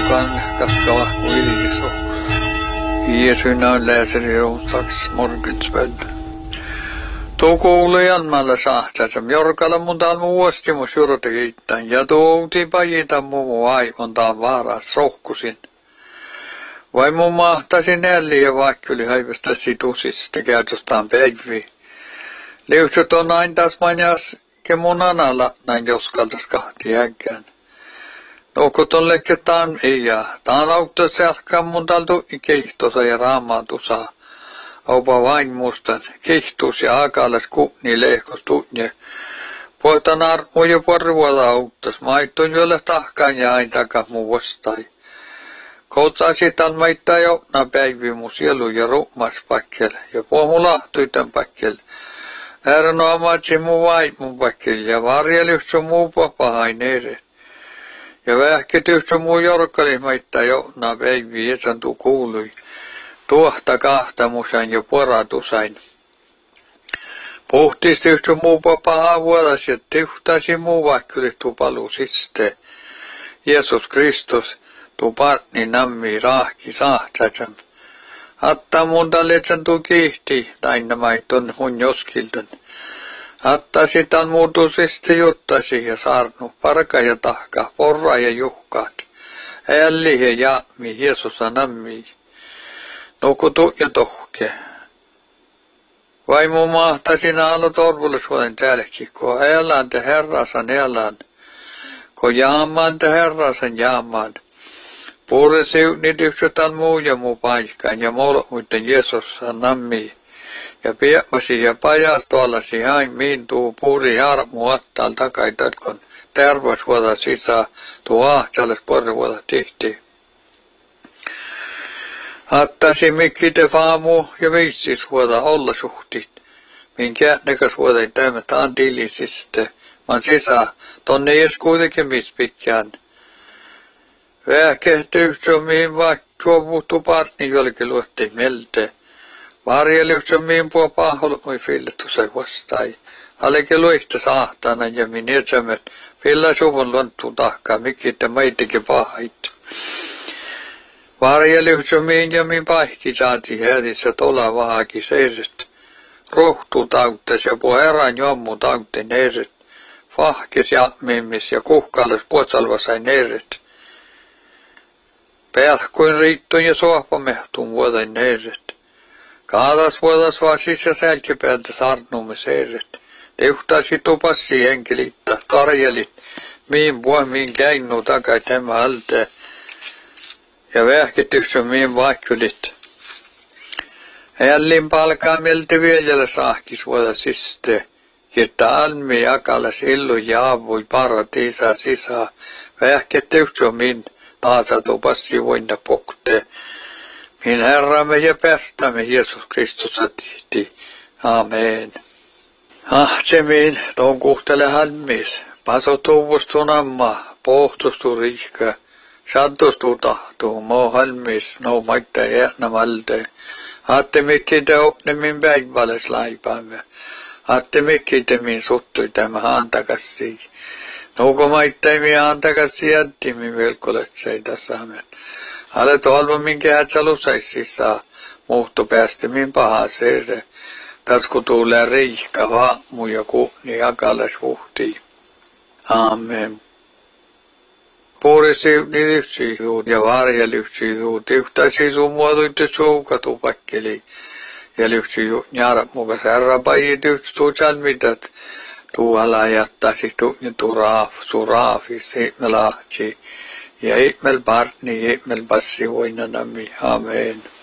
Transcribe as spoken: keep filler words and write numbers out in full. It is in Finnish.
kan kaskava kuitenkin so. Jeesu namn läser i onsdags morgonsbön. Tuo kuului Janmalla sahtaa, som jorkalla mun talmu uostimus jurotekiittain, ja tuouti pajita muu aikontaan vaaras rohkusin. Vai mun mahtasi nälli ja vaikka oli haivasta situsista käytöstään päivi. Liutsut on aina taas manjas, ke mun analla näin joskaltas kahti äkkään. Nokut on lekketaan ei ja, taan auttaa selkään mun taltu keihtosa ja raamaatusaa. Aupa vain mustan, kehtus ja akalas kuhni lehkos tunne. Poitan armu ja porvuola auttas, maittuin jolle tahkaan ja aina takas muu vastai. Koutsaasi tan maittaa joutna päivi mun sielu ja ruumas pakkel, ja puomu lahtui tän pakkel. Äärän amatsi muu vaimun pakkel, ja varjelyhtsä muu papahain ere. Ja vähketyhtsä muu jorkkali maittaa joutna päivi, jätän tuu kuului. Tuohta kahtamusan ja poratusain. Puhtisti yhtä muu papahaa vuodas ja tyhtäsi muu vaikkuli tupalu siste. Jeesus Kristus, tu partni nammi rahki sahtatsam. Hatta mun talletsan tu kihti, näin maiton mun joskilton. Hatta sitan muutu siste juttasi ja saarnu parka ja tahka, porra ja juhkaat. Älli ja jaami Jeesusa nammi. Nukutu ja tohke. Vai mun mahtasin aalla torvullisuuden täälläkin, kun elän te herrasan elän. Kun jaamaan te herrasan jaamaan. Puure siunit yksötän muu ja muu paikkaan ja molmuitten Jeesus nammi. Ja piepasi ja pajastuolasi hain miin tuu puuri harmu attal takaitat, kun terveysvuoda sisään tuu ahtsalle porvuoda tihti. Attasi mikki te faamu ja viissis vuoda olla suhtit. Minkä nekas vuoda ei täymät antilisiste. Man sisä, tonne ees kuitenkin mis pitkään. Vähkehtyksä mihin vaikka tuo muuttu partni jollekin luotti melte. Varjelyksä mihin puo paholmui fillettu sai vastai. Aleke luihta sahtana ja min etsämät. Filla suvun lonttu tahkaa, mikki te maitikin pahait. Varjelyksä mihin ja min paikki saati hädissä tola vahaki seiset. Rohtu tauttas ja puo erän jommu tautti neiset. Fahkis ja mimmis ja kuhkaalas puotsalva sai neiset. Pelhkuin riittun ja sohpamehtuun vuodain neiset. Kaadas vuodas vaan sisä sälkipäältä sarnumme seiset. Tehtasi tupassi henkelitta, tarjelit, mihin puo mihin käinnu takai tämä alta. Ja vähketyksä mihin vaikkulit. Ällin palkaa meiltä vielä saahkis vuoda siste. Että almi akalas illu jaavui paratiisa sisään. Vähketyksä mihin taasa tupassi voinna pokte. Min Herramme ja päästämme Jeesus Kristus atihti. Amen. Ah, se min, tuon kuhtele halmis. Paso tuuvustun amma, pohtustu riikka. Sattustu tahtuu, moo halmis, no maittaa jäänä valte. Hatte mikki te opne min päivälles laipaamme. Hatte mikki te min suttui tämä haantakassi. Nuuko maittai mi haantakassi jätti min velkoletsei tässä amen. Ale tuolva minkä hätsälusaississa muuttu päästä min paha seere. Tasku tulee riikka vaamu ja kuhni akalas vuhti. Amen. Puuri siuni lyhtsisuut ja varja lyhtsisuut. Yhtäisi sun muotuitte suukatu pakkeli. Ja lyhtsisuut njara mukas herra pajit yhtstuu salmitat. Tuolla jättäisi tunni turaaf, suraafi, seitmelahti. Ja ihmel partni, ihmel passi voinanami. Amen.